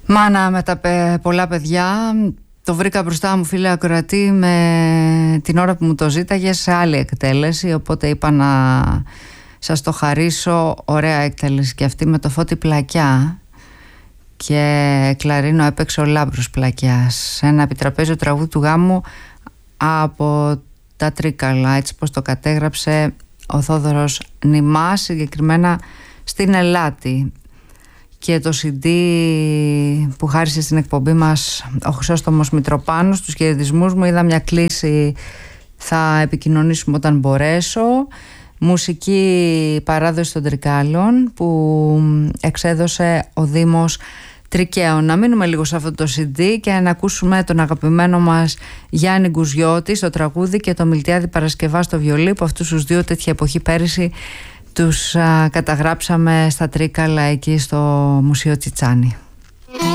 Μάνα με τα πολλά παιδιά. Το βρήκα μπροστά μου, φίλε ακροατή, με την ώρα που μου το ζήταγε σε άλλη εκτέλεση, οπότε είπα να σας το χαρίσω. Ωραία εκτέλεση και αυτή, με το Φώτη Πλακιά, και κλαρίνο έπαιξε ο Λάμπρος Πλακιάς, ένα επιτραπέζιο τραγούδι του γάμου από τα Τρίκαλα, έτσι πως το κατέγραψε ο Θόδωρος Νημάς, συγκεκριμένα στην Ελάτη. Και το CD που χάρισε στην εκπομπή μας ο Χρυσόστομος Μητροπάνος, τους χαιρετισμούς μου, είδα μια κλήση, θα επικοινωνήσουμε όταν μπορέσω. Μουσική παράδοση των Τρικάλων που εξέδωσε ο Δήμος Τρικαίων. Να μείνουμε λίγο σε αυτό το CD και να ακούσουμε τον αγαπημένο μας Γιάννη Γκουζιώτη στο τραγούδι και το Μιλτιάδη Παρασκευά στο βιολί, που αυτούς τους δύο τέτοια εποχή πέρυσι τους καταγράψαμε στα Τρίκαλα εκεί στο Μουσείο Τσιτσάνι.